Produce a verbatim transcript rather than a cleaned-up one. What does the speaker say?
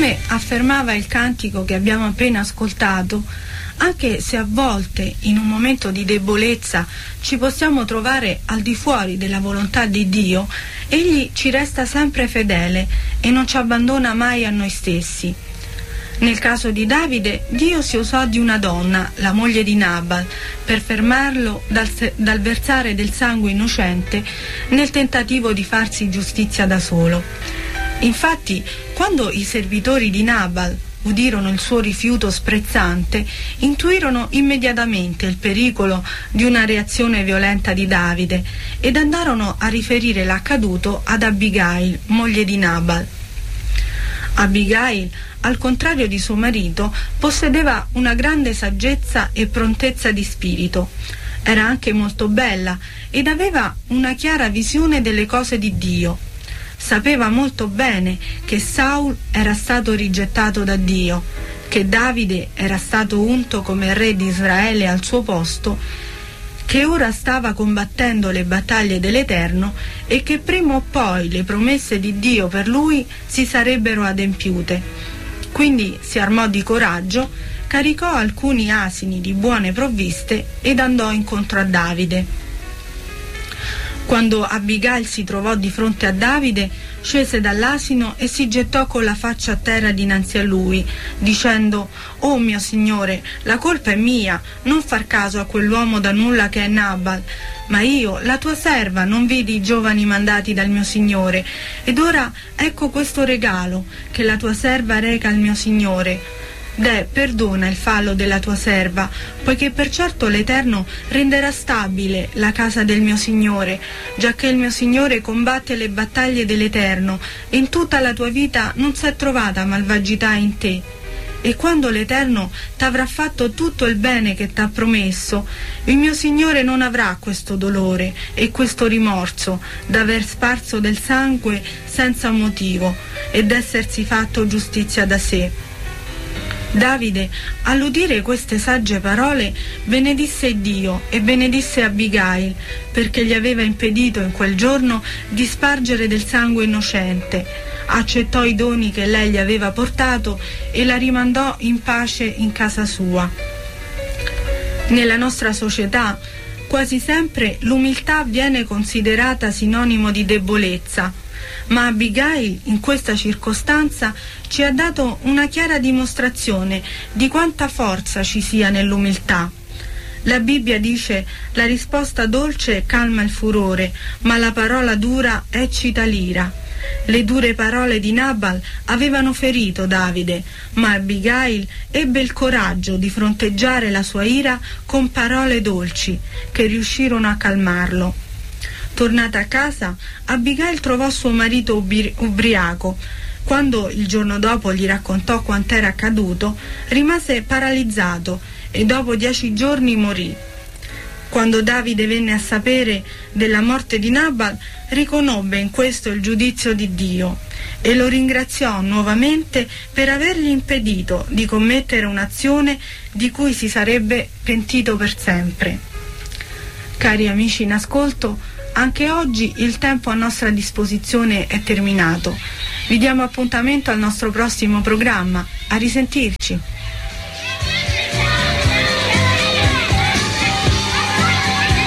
Come affermava il cantico che abbiamo appena ascoltato, anche se a volte in un momento di debolezza ci possiamo trovare al di fuori della volontà di Dio, Egli ci resta sempre fedele e non ci abbandona mai a noi stessi. Nel caso di Davide, Dio si usò di una donna, la moglie di Nabal, per fermarlo dal, dal versare del sangue innocente nel tentativo di farsi giustizia da solo. Infatti, quando i servitori di Nabal udirono il suo rifiuto sprezzante, intuirono immediatamente il pericolo di una reazione violenta di Davide ed andarono a riferire l'accaduto ad Abigail, moglie di Nabal. Abigail, al contrario di suo marito, possedeva una grande saggezza e prontezza di spirito. Era anche molto bella ed aveva una chiara visione delle cose di Dio. Sapeva molto bene che Saul era stato rigettato da Dio, che Davide era stato unto come re di Israele al suo posto, che ora stava combattendo le battaglie dell'Eterno e che prima o poi le promesse di Dio per lui si sarebbero adempiute. Quindi si armò di coraggio, caricò alcuni asini di buone provviste ed andò incontro a Davide. Quando Abigail si trovò di fronte a Davide, scese dall'asino e si gettò con la faccia a terra dinanzi a lui, dicendo: «Oh mio signore, la colpa è mia, non far caso a quell'uomo da nulla che è Nabal. Ma io, la tua serva, non vidi i giovani mandati dal mio signore, ed ora ecco questo regalo che la tua serva reca al mio signore. Deh, perdona il fallo della tua serva, poiché per certo l'Eterno renderà stabile la casa del mio Signore, giacché il mio Signore combatte le battaglie dell'Eterno, e in tutta la tua vita non s'è trovata malvagità in te. E quando l'Eterno t'avrà fatto tutto il bene che t'ha promesso, il mio Signore non avrà questo dolore e questo rimorso d'aver sparso del sangue senza motivo ed essersi fatto giustizia da sé». Davide, all'udire queste sagge parole, benedisse Dio e benedisse Abigail, perché gli aveva impedito in quel giorno di spargere del sangue innocente. Accettò i doni che lei gli aveva portato e la rimandò in pace in casa sua. Nella nostra società, quasi sempre l'umiltà viene considerata sinonimo di debolezza, ma Abigail in questa circostanza ci ha dato una chiara dimostrazione di quanta forza ci sia nell'umiltà. La Bibbia dice: «La risposta dolce calma il furore, ma la parola dura eccita l'ira». Le dure parole di Nabal avevano ferito Davide, ma Abigail ebbe il coraggio di fronteggiare la sua ira con parole dolci che riuscirono a calmarlo. Tornata a casa, Abigail trovò suo marito ubri- ubriaco. Quando il giorno dopo gli raccontò quant'era accaduto, rimase paralizzato e dopo dieci giorni morì. Quando Davide venne a sapere della morte di Nabal, riconobbe in questo il giudizio di Dio e lo ringraziò nuovamente per avergli impedito di commettere un'azione di cui si sarebbe pentito per sempre. Cari amici in ascolto, anche oggi il tempo a nostra disposizione è terminato. Vi diamo appuntamento al nostro prossimo programma. A risentirci.